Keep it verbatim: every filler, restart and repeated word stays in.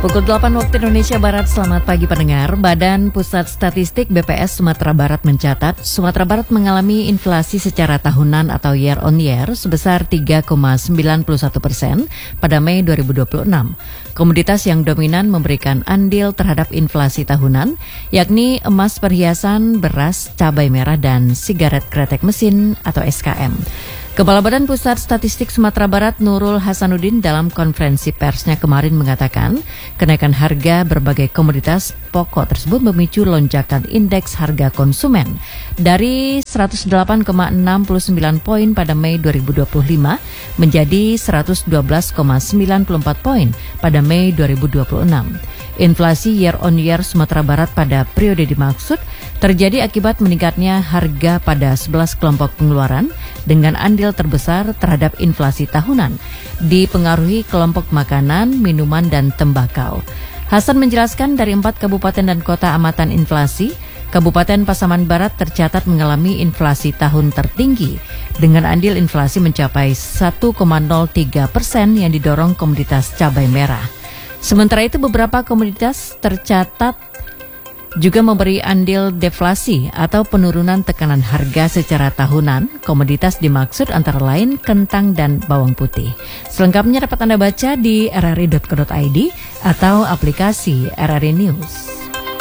Pukul delapan waktu Indonesia Barat, selamat pagi pendengar. Badan Pusat Statistik B P S Sumatera Barat mencatat Sumatera Barat mengalami inflasi secara tahunan atau year on year sebesar tiga koma sembilan satu persen pada Mei dua ribu dua puluh enam. Komoditas yang dominan memberikan andil terhadap inflasi tahunan, yakni emas perhiasan, beras, cabai merah, dan sigaret kretek mesin atau S K M. Kepala Badan Pusat Statistik Sumatera Barat Nurul Hasanuddin dalam konferensi persnya kemarin mengatakan kenaikan harga berbagai komoditas pokok tersebut memicu lonjakan indeks harga konsumen dari seratus delapan koma enam sembilan poin pada Mei dua ribu dua puluh lima menjadi seratus dua belas koma sembilan empat poin pada Mei dua ribu dua puluh enam. Inflasi year on year Sumatera Barat pada periode dimaksud terjadi akibat meningkatnya harga pada sebelas kelompok pengeluaran dengan andil terbesar terhadap inflasi tahunan, dipengaruhi kelompok makanan, minuman, dan tembakau. Hasan menjelaskan dari empat kabupaten dan kota amatan inflasi, Kabupaten Pasaman Barat tercatat mengalami inflasi tahun tertinggi dengan andil inflasi mencapai satu koma nol tiga persen yang didorong komoditas cabai merah. Sementara itu beberapa komoditas tercatat juga memberi andil deflasi atau penurunan tekanan harga secara tahunan. Komoditas dimaksud antara lain kentang dan bawang putih. Selengkapnya dapat Anda baca di r r i dot co dot i d atau aplikasi R R I News.